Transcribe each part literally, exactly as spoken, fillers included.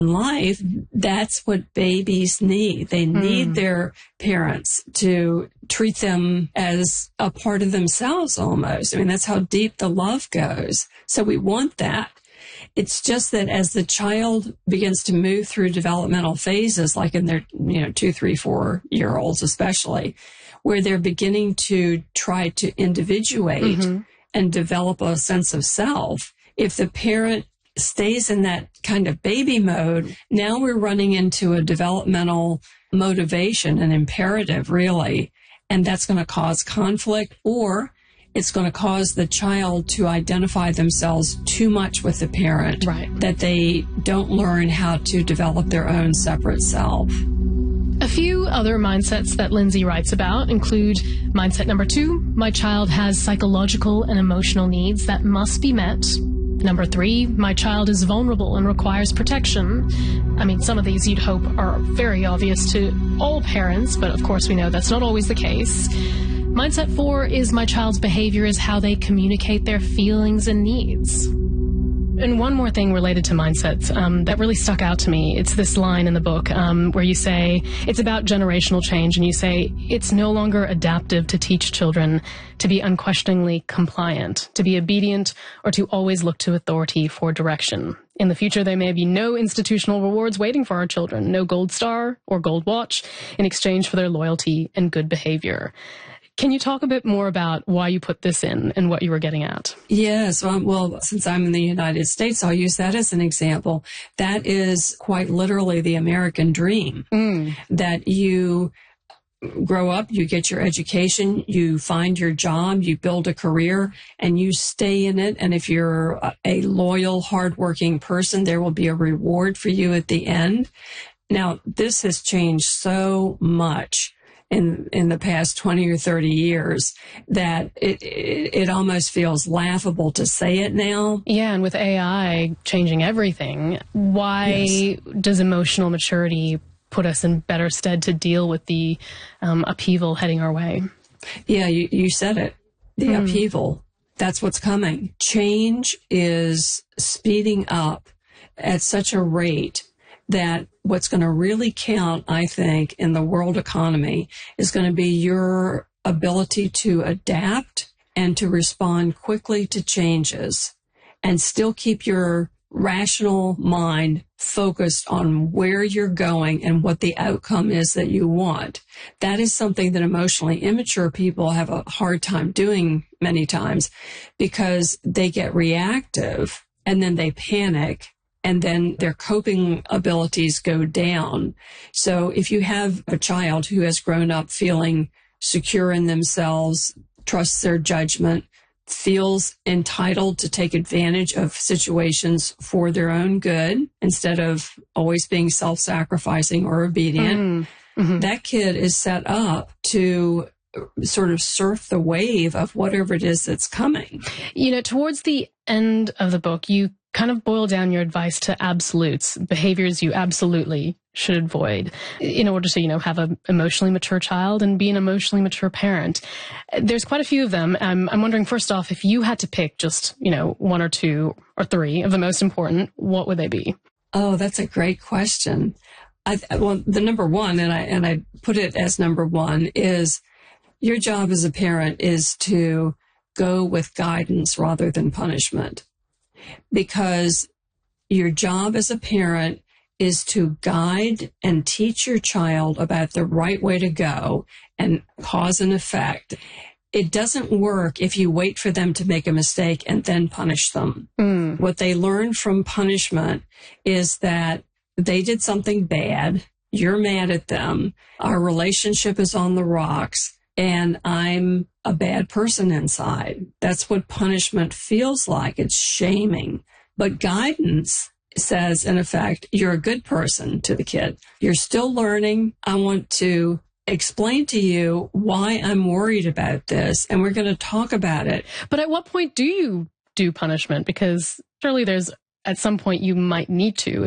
life, that's what babies need. They need Mm. their parents to treat them as a part of themselves almost. I mean, that's how deep the love goes. So we want that. It's just that as the child begins to move through developmental phases, like in their, you know, two, three, four year olds especially, where they're beginning to try to individuate Mm-hmm. and develop a sense of self, if the parent stays in that kind of baby mode, now we're running into a developmental motivation, an imperative really, and that's going to cause conflict, or it's going to cause the child to identify themselves too much with the parent, Right. that they don't learn how to develop their own separate self. A few other mindsets that Lindsay writes about include mindset number two, my child has psychological and emotional needs that must be met. Number three, my child is vulnerable and requires protection. I mean, some of these you'd hope are very obvious to all parents, but of course we know that's not always the case. Mindset four is my child's behavior is how they communicate their feelings and needs. And one more thing related to mindsets um, that really stuck out to me, it's this line in the book um, where you say, it's about generational change, and you say, it's no longer adaptive to teach children to be unquestioningly compliant, to be obedient, or to always look to authority for direction. In the future, there may be no institutional rewards waiting for our children, no gold star or gold watch in exchange for their loyalty and good behavior. Can you talk a bit more about why you put this in and what you were getting at? Yes. Well, well, since I'm in the United States, I'll use that as an example. That is quite literally the American dream, Mm. that you grow up, you get your education, you find your job, you build a career, and you stay in it. And if you're a loyal, hardworking person, there will be a reward for you at the end. Now, this has changed so much in in the past twenty or thirty years that it, it it almost feels laughable to say it now. Yeah, and with A I changing everything, why Yes. does emotional maturity put us in better stead to deal with the um, upheaval heading our way? Yeah, you, you said it. The Hmm. upheaval. That's what's coming. Change is speeding up at such a rate that what's going to really count, I think, in the world economy is going to be your ability to adapt and to respond quickly to changes and still keep your rational mind focused on where you're going and what the outcome is that you want. That is something that emotionally immature people have a hard time doing many times because they get reactive and then they panic and then their coping abilities go down. So if you have a child who has grown up feeling secure in themselves, trusts their judgment, feels entitled to take advantage of situations for their own good instead of always being self-sacrificing or obedient, Mm. Mm-hmm. that kid is set up to sort of surf the wave of whatever it is that's coming. You know, towards the end of the book, you kind of boil down your advice to absolutes, behaviors you absolutely should avoid in order to, you know, have an emotionally mature child and be an emotionally mature parent. There's quite a few of them. Um, I'm wondering, first off, if you had to pick just, you know, one or two or three of the most important, what would they be? Oh, that's a great question. I, well, the number one, and I, and I put it as number one, is your job as a parent is to go with guidance rather than punishment. Because your job as a parent is to guide and teach your child about the right way to go and cause and effect. It doesn't work if you wait for them to make a mistake and then punish them. Mm. What they learn from punishment is that they did something bad, you're mad at them, our relationship is on the rocks, and I'm a bad person inside. That's what punishment feels like. It's shaming. But guidance says, in effect, you're a good person to the kid. You're still learning. I want to explain to you why I'm worried about this, and we're going to talk about it. But at what point do you do punishment? Because surely there's, at some point you might need to if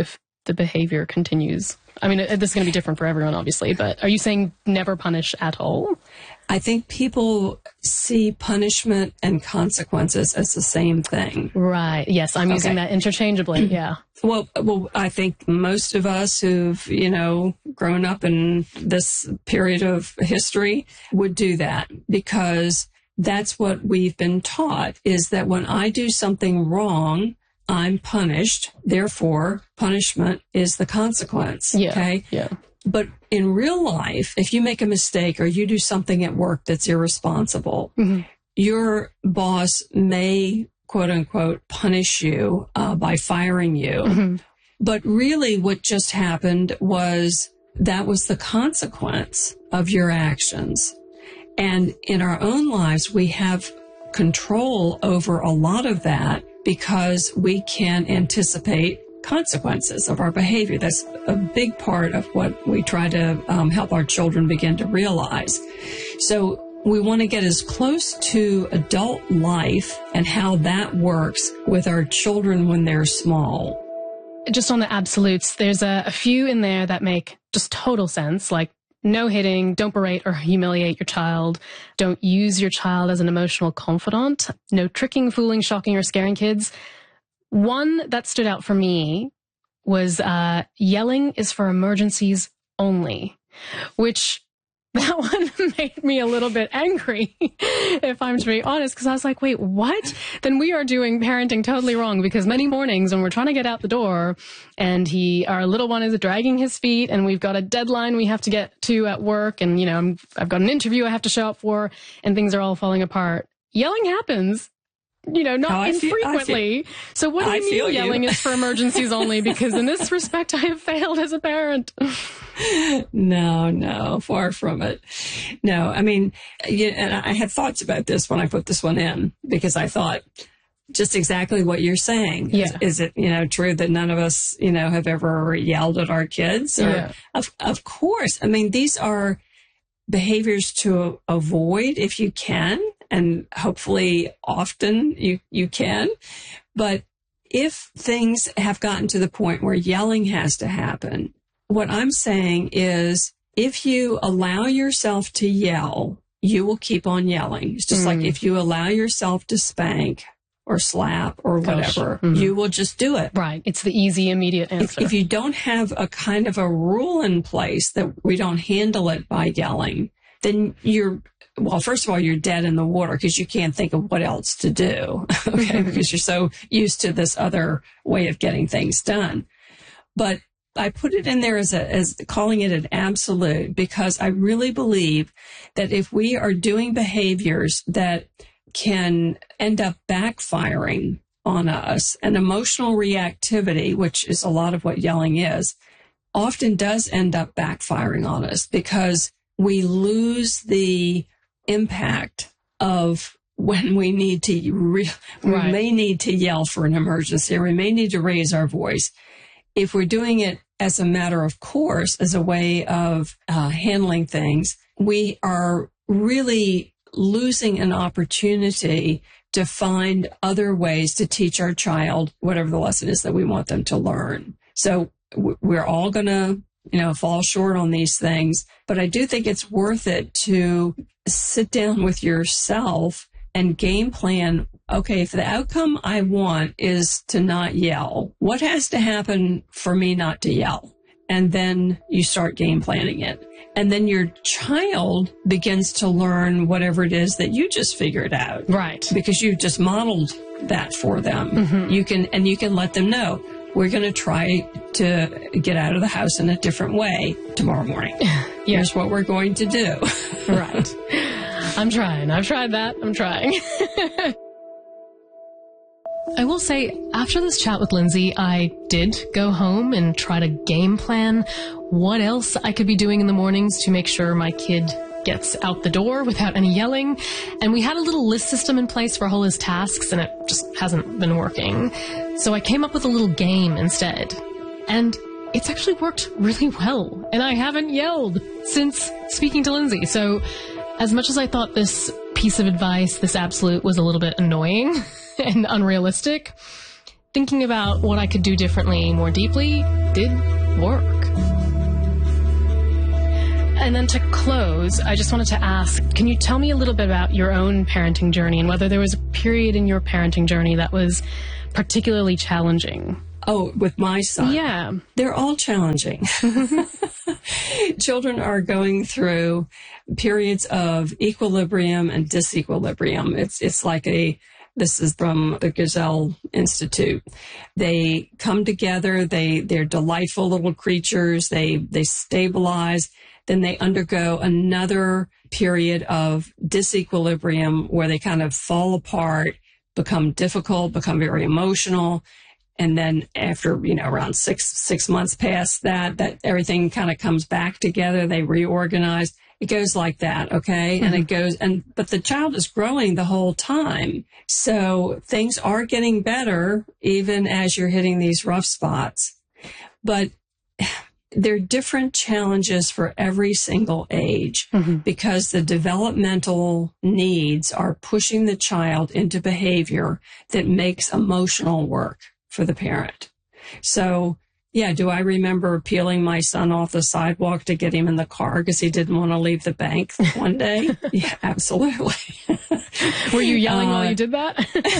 the behavior continues? I mean, this is going to be different for everyone, obviously, but are you saying never punish at all? I think people see punishment and consequences as the same thing. Right. Yes, I'm using Okay. that interchangeably. Yeah. Well, well, I think most of us who've, you know, grown up in this period of history would do that, because that's what we've been taught, is that when I do something wrong, I'm punished. Therefore, punishment is the consequence. Yeah. Okay. Yeah. But in real life, if you make a mistake or you do something at work that's irresponsible, Mm-hmm. your boss may, quote unquote, punish you uh, by firing you. Mm-hmm. But really what just happened was that was the consequence of your actions. And in our own lives, we have control over a lot of that because we can anticipate consequences of our behavior. That's a big part of what we try to um, help our children begin to realize. So we want to get as close to adult life and how that works with our children when they're small. Just on the absolutes, there's a, a few in there that make just total sense, like no hitting, don't berate or humiliate your child, don't use your child as an emotional confidant, no tricking, fooling, shocking, or scaring kids. One that stood out for me was uh, yelling is for emergencies only, which that one made me a little bit angry, if I'm to be honest, because I was like, wait, what? Then we are doing parenting totally wrong, because many mornings when we're trying to get out the door and he, our little one is dragging his feet and we've got a deadline we have to get to at work and, you know, I'm, I've got an interview I have to show up for and things are all falling apart. Yelling happens. You know, not I feel- infrequently. I feel- so what do I you feel mean you. yelling is for emergencies only? Because in this respect, I have failed as a parent. No, no, far from it. No, I mean, yeah, and I had thoughts about this when I put this one in, because I thought just exactly what you're saying. Yeah. Is, is it, you know, true that none of us, you know, have ever yelled at our kids? Or, Yeah. Of, of course. I mean, these are behaviors to avoid if you can, and hopefully often you, you can. But if things have gotten to the point where yelling has to happen, what I'm saying is if you allow yourself to yell, you will keep on yelling. It's just Mm. like if you allow yourself to spank or slap or Gosh. whatever, Mhm. you will just do it. Right. It's the easy, immediate If, answer. if you don't have a kind of a rule in place that we don't handle it by yelling, then you're, well, first of all, you're dead in the water because you can't think of what else to do. Okay. Because you're so used to this other way of getting things done. But I put it in there as a, as calling it an absolute, because I really believe that if we are doing behaviors that can end up backfiring on us, and emotional reactivity, which is a lot of what yelling is, often does end up backfiring on us because we lose the impact of when we need to, re- we Right. may need to yell for an emergency, or we may need to raise our voice. If we're doing it as a matter of course, as a way of uh, handling things, we are really losing an opportunity to find other ways to teach our child whatever the lesson is that we want them to learn. So w- we're all going to, you know, fall short on these things, but I do think it's worth it to sit down with yourself and game plan. Okay, if the outcome I want is to not yell, what has to happen for me not to yell? And then you start game planning it. And then your child begins to learn whatever it is that you just figured out. Right. Because you just modeled that for them. Mhm. You can, and you can let them know, we're going to try to get out of the house in a different way tomorrow morning. Yeah. Here's what we're going to do. Right. I'm trying. I've tried that. I'm trying. I will say, after this chat with Lindsay, I did go home and try to game plan what else I could be doing in the mornings to make sure my kid gets out the door without any yelling. And we had a little list system in place for all his tasks, and it just hasn't been working. So I came up with a little game instead. And it's actually worked really well. And I haven't yelled since speaking to Lindsay. So as much as I thought this piece of advice, this absolute, was a little bit annoying and unrealistic, thinking about what I could do differently more deeply did work. And then to close, I just wanted to ask, can you tell me a little bit about your own parenting journey and whether there was a period in your parenting journey that was particularly challenging? Oh, with my son? Yeah. They're all challenging. Children are going through periods of equilibrium and disequilibrium. It's it's like a, this is from the Gazelle Institute. They come together, they, they're delightful little creatures, they, they stabilize, then they undergo another period of disequilibrium where they kind of fall apart, become difficult, become very emotional. And then after, you know, around six, six months past that, that everything kind of comes back together. They reorganize. It goes like that. Okay. Mm-hmm. And it goes, and, but the child is growing the whole time. So things are getting better even as you're hitting these rough spots. But there are different challenges for every single age, mm-hmm. because the developmental needs are pushing the child into behavior that makes emotional work for the parent. So, yeah, do I remember peeling my son off the sidewalk to get him in the car because he didn't want to leave the bank one day? Yeah, absolutely. Were you yelling uh, while you did that?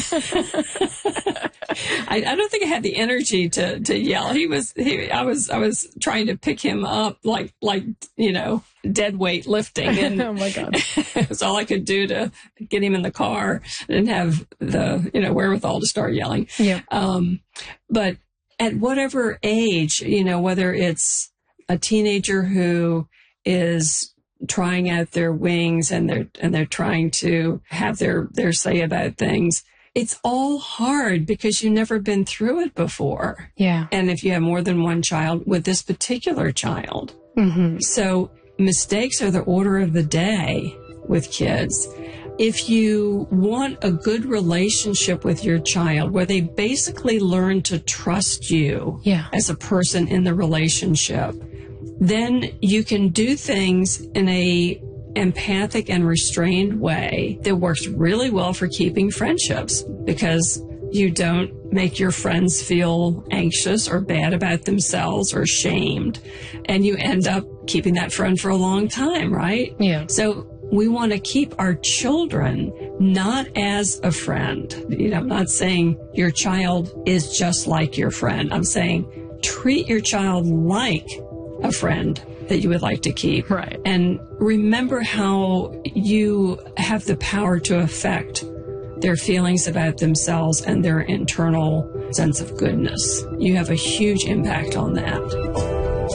I, I don't think I had the energy to, to yell. He was, he, I was, I was trying to pick him up like, like, you know, dead weight lifting. And oh my God. It was all I could do to get him in the car. I didn't have the, you know, wherewithal to start yelling. Yeah. Um, but at whatever age, you know, whether it's a teenager who is trying out their wings and they're, and they're trying to have their, their say about things, it's all hard because you've never been through it before. Yeah. And if you have more than one child, with this particular child. Mm-hmm. So mistakes are the order of the day with kids. If you want a good relationship with your child where they basically learn to trust you yeah. as a person in the relationship, then you can do things in a empathic and restrained way that works really well for keeping friendships, because you don't make your friends feel anxious or bad about themselves or shamed, and you end up keeping that friend for a long time, right? Yeah. So we want to keep our children not as a friend. You know, I'm not saying your child is just like your friend. I'm saying treat your child like a friend that you would like to keep. Right. And remember how you have the power to affect their feelings about themselves and their internal sense of goodness. You have a huge impact on that.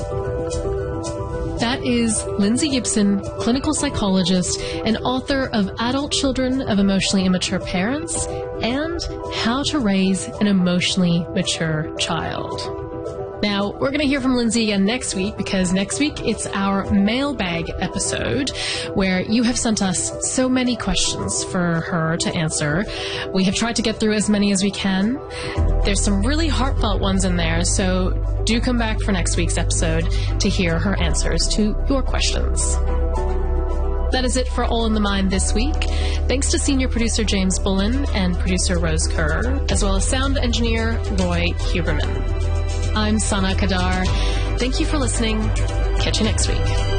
That is Lindsay Gibson, clinical psychologist and author of Adult Children of Emotionally Immature Parents and How to Raise an Emotionally Mature Child. Now, we're going to hear from Lindsay again next week, because next week it's our mailbag episode where you have sent us so many questions for her to answer. We have tried to get through as many as we can. There's some really heartfelt ones in there, so do come back for next week's episode to hear her answers to your questions. That is it for All in the Mind this week. Thanks to senior producer James Bullen and producer Rose Kerr, as well as sound engineer Roy Huberman. I'm Sana Kadar. Thank you for listening. Catch you next week.